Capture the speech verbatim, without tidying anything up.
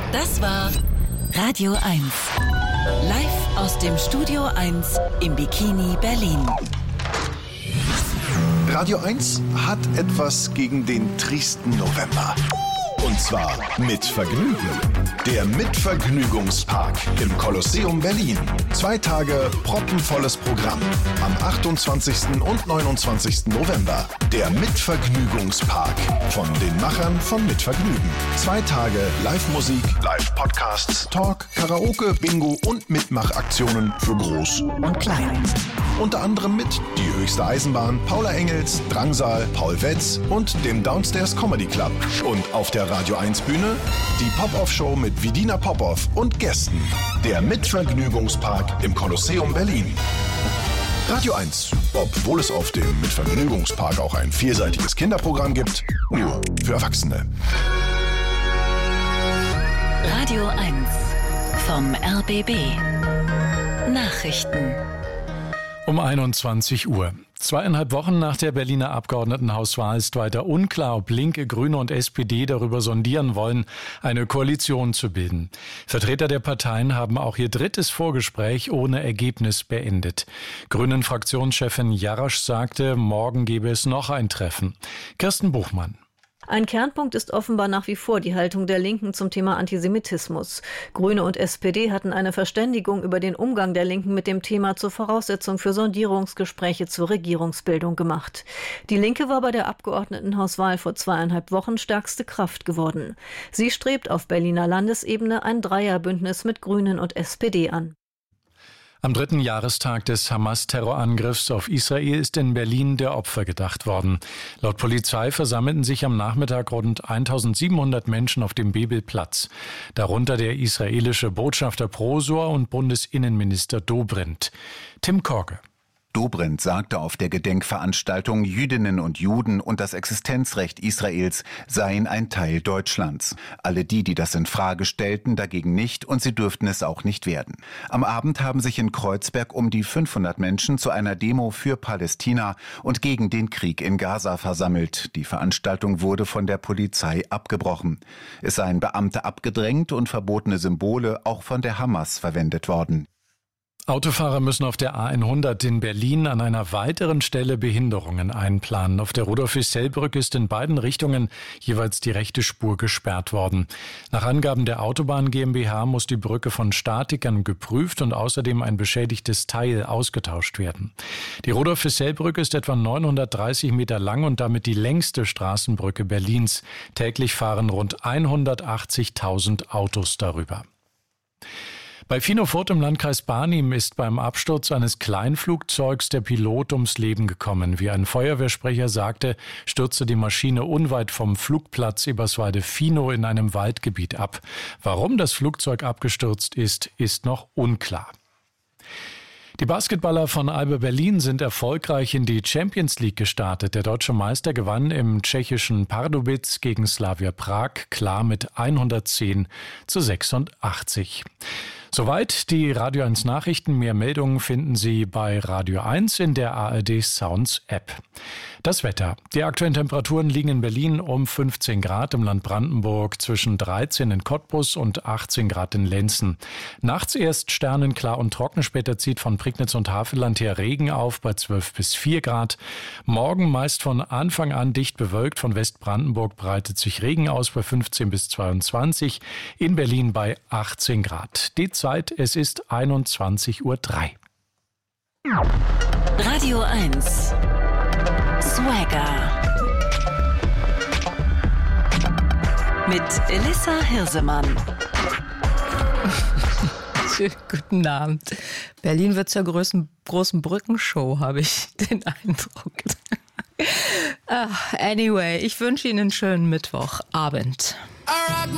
Das war Radio eins. Live aus dem Studio eins im Bikini Berlin. Radio eins hat etwas gegen den tristen November. Und zwar mit Vergnügen. Der Mitvergnügungspark im Kolosseum Berlin. Zwei Tage proppenvolles Programm. Am achtundzwanzigsten und neunundzwanzigsten November. Der Mitvergnügungspark von den Machern von Mitvergnügen. Zwei Tage Live-Musik, Live-Podcasts, Talk, Karaoke, Bingo und Mitmachaktionen für Groß und Klein. Unter anderem mit Die höchste Eisenbahn, Paula Engels, Drangsal, Paul Wetz und dem Downstairs Comedy Club. Und auf der Radio eins Bühne die Pop-Off-Show mit Vidina Popov und Gästen. Der Mitvergnügungspark im Kolosseum Berlin. Radio eins, obwohl es auf dem Mitvergnügungspark auch ein vielseitiges Kinderprogramm gibt, nur für Erwachsene. Radio eins vom R B B. Nachrichten. Um einundzwanzig Uhr. Zweieinhalb Wochen nach der Berliner Abgeordnetenhauswahl ist weiter unklar, ob Linke, Grüne und S P D darüber sondieren wollen, eine Koalition zu bilden. Vertreter der Parteien haben auch ihr drittes Vorgespräch ohne Ergebnis beendet. Grünen-Fraktionschefin Jarasch sagte, morgen gebe es noch ein Treffen. Kirsten Buchmann. Ein Kernpunkt ist offenbar nach wie vor die Haltung der Linken zum Thema Antisemitismus. Grüne und S P D hatten eine Verständigung über den Umgang der Linken mit dem Thema zur Voraussetzung für Sondierungsgespräche zur Regierungsbildung gemacht. Die Linke war bei der Abgeordnetenhauswahl vor zweieinhalb Wochen stärkste Kraft geworden. Sie strebt auf Berliner Landesebene ein Dreierbündnis mit Grünen und S P D an. Am dritten Jahrestag des Hamas-Terrorangriffs auf Israel ist in Berlin der Opfer gedacht worden. Laut Polizei versammelten sich am Nachmittag rund eintausendsiebenhundert Menschen auf dem Bebelplatz. Darunter der israelische Botschafter Prosor und Bundesinnenminister Dobrindt. Tim Korke. Dobrindt sagte auf der Gedenkveranstaltung, Jüdinnen und Juden und das Existenzrecht Israels seien ein Teil Deutschlands. Alle die, die das in Frage stellten, dagegen nicht und sie dürften es auch nicht werden. Am Abend haben sich in Kreuzberg um die fünfhundert Menschen zu einer Demo für Palästina und gegen den Krieg in Gaza versammelt. Die Veranstaltung wurde von der Polizei abgebrochen. Es seien Beamte abgedrängt und verbotene Symbole auch von der Hamas verwendet worden. Autofahrer müssen auf der A hundert in Berlin an einer weiteren Stelle Behinderungen einplanen. Auf der Rudolf-Hissell-Brücke ist in beiden Richtungen jeweils die rechte Spur gesperrt worden. Nach Angaben der Autobahn GmbH muss die Brücke von Statikern geprüft und außerdem ein beschädigtes Teil ausgetauscht werden. Die Rudolf-Hissell-Brücke ist etwa neunhundertdreißig Meter lang und damit die längste Straßenbrücke Berlins. Täglich fahren rund hundertachtzigtausend Autos darüber. Bei Finofurt im Landkreis Barnim ist beim Absturz eines Kleinflugzeugs der Pilot ums Leben gekommen. Wie ein Feuerwehrsprecher sagte, stürzte die Maschine unweit vom Flugplatz Eberswalde-Finow in einem Waldgebiet ab. Warum das Flugzeug abgestürzt ist, ist noch unklar. Die Basketballer von Alba Berlin sind erfolgreich in die Champions League gestartet. Der deutsche Meister gewann im tschechischen Pardubic gegen Slavia Prag klar mit hundertzehn zu sechsundachtzig. Soweit die Radio eins Nachrichten. Mehr Meldungen finden Sie bei Radio eins in der A R D Sounds App. Das Wetter. Die aktuellen Temperaturen liegen in Berlin um fünfzehn Grad, im Land Brandenburg zwischen dreizehn in Cottbus und achtzehn Grad in Lenzen. Nachts erst sternenklar und trocken, später zieht von Prignitz und Havelland her Regen auf bei zwölf bis vier Grad. Morgen meist von Anfang an dicht bewölkt, von Westbrandenburg breitet sich Regen aus bei fünfzehn bis zweiundzwanzig, in Berlin bei achtzehn Grad. Die Zeit, es ist einundzwanzig Uhr drei. Radio eins. Swagger. Mit Elissa Hirsemann. Schönen guten Abend. Berlin wird zur großen, großen Brückenshow, habe ich den Eindruck. Anyway, ich wünsche Ihnen einen schönen Mittwochabend.